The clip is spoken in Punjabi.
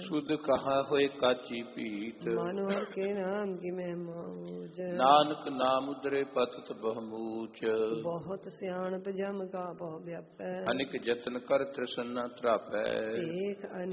ਸੁਧ ਕਹਾ ਹੋਏ ਕਾਚੀ ਪੀਤ, ਮਨ ਹਰ ਕੇ ਨਾਮ ਕੀ ਮਹਿਮਾ ਊਚ। ਨਾਨਕ ਨਾਮ ਉਦਰੇ ਪਤਿਤ ਬਹੁਮੂਚ, ਬਹੁਤ ਸਿਆਣਪ ਜਮ ਕਾ ਬਹੁ ਵਿਆਪੈ। ਅਨਿਕ ਜਤਨ ਕਰ ਤ੍ਰਿਸਨਾ ਤਰਾਪੈ, ਏਕ